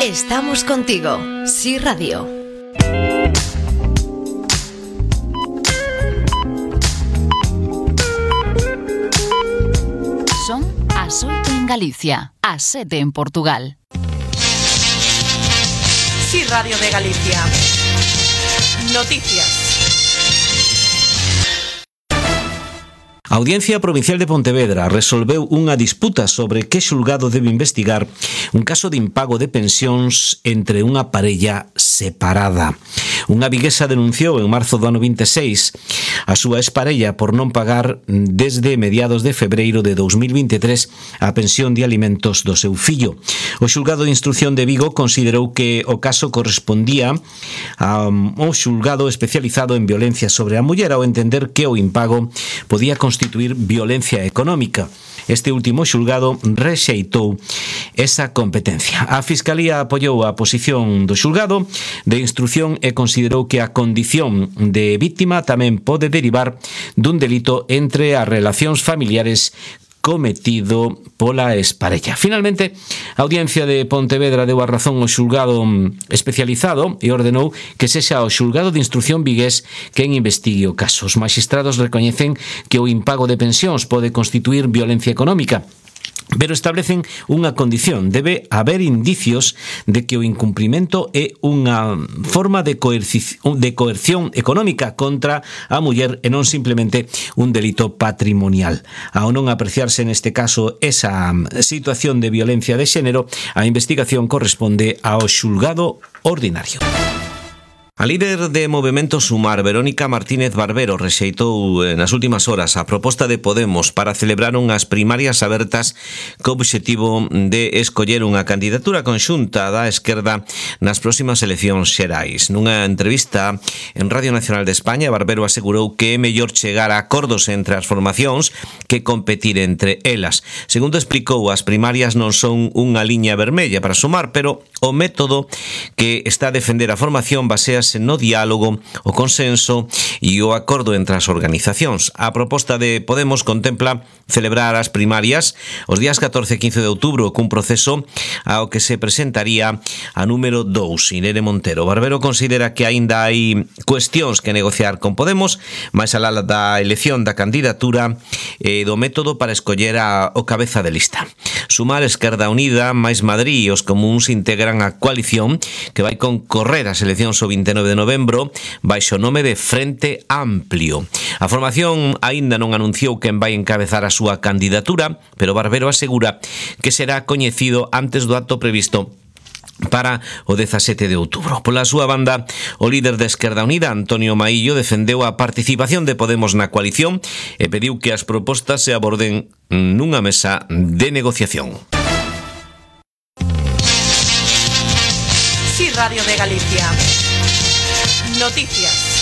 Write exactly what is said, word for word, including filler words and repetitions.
Estamos contigo, Sí Radio. Son as oito en Galicia, as sete en Portugal. Sí Radio de Galicia. Noticias. A Audiencia Provincial de Pontevedra resolveu unha disputa sobre que xulgado debe investigar un caso de impago de pensións entre unha parella separada. Unha viguesa denunciou en marzo do ano vinte e seis a súa exparella por non pagar desde mediados de febreiro de dous mil vinte e tres a pensión de alimentos do seu fillo. O xulgado de instrucción de Vigo considerou que o caso correspondía ao xulgado especializado en violencia sobre a muller ao entender que o impago podía constituir violencia económica. Este último xulgado rexeitou esa competencia. A Fiscalía apoiou a posición do xulgado de instrucción e considerou que a condición de víctima tamén pode derivar dun delito entre as relacións familiares cometido pola exparella. Finalmente, a Audiencia de Pontevedra deu a razón ao xulgado especializado e ordenou que sexa o xulgado de instrucción vigués quen investigue o caso. Os magistrados recoñecen que o impago de pensións pode constituir violencia económica, pero establecen unha condición: debe haber indicios de que o incumprimento é unha forma de, coerci- de coerción económica contra a muller e non simplemente un delito patrimonial. Ao non apreciarse neste caso esa situación de violencia de xénero, a investigación corresponde ao xulgado ordinario. A líder de Movemento Sumar, Verónica Martínez Barbero, rexeitou nas últimas horas a proposta de Podemos para celebrar unhas primarias abertas co obxectivo de escoller unha candidatura conxunta da esquerda nas próximas eleccións xerais. Nunha entrevista en Radio Nacional de España, Barbero asegurou que é mellor chegar a acordos entre as formacións que competir entre elas. Segundo explicou, as primarias non son unha liña vermella para Sumar, pero o método que está a defender a formación basease no diálogo, o consenso e o acordo entre as organizacións. A proposta de Podemos contempla celebrar as primarias os días catorce e quince de outubro cun proceso ao que se presentaría a número dous, Irene Montero. Barbero considera que aínda hai cuestións que negociar con Podemos, máis alá da elección da candidatura e do método para escoller a, o cabeza de lista. Sumar, Esquerda Unida, máis Madrid e os comuns integran a coalición que vai concorrer ás eleccións o vinte e nove de novembro baixo o nome de Frente Amplio. A formación aínda non anunciou quen vai encabezar a súa candidatura, pero Barbero asegura que será coñecido antes do acto previsto para o dezasete de outubro. Pola súa banda, o líder de Esquerda Unida, Antonio Maillo, defendeu a participación de Podemos na coalición e pediu que as propostas se aborden nunha mesa de negociación. Sí Radio de Galicia. Noticias.